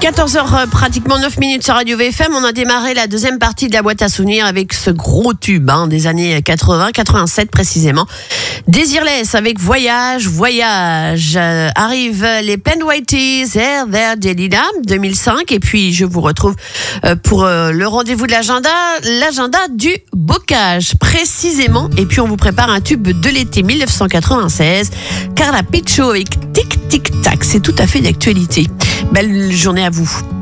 14h, pratiquement 9 minutes sur Radio VFM. On a démarré la deuxième partie de la boîte à souvenirs avec ce gros tube des années 80, 87 précisément. Désirless avec Voyage. Arrivent les Plain White T's, Here, There, Delila, 2005. Et puis, je vous retrouve pour le rendez-vous de l'agenda du bocage, précisément. Et puis, on vous prépare un tube de l'été 1996. Carla Piccio avec Tic Tic Tac. C'est tout à fait d'actualité. Belle journée à vous.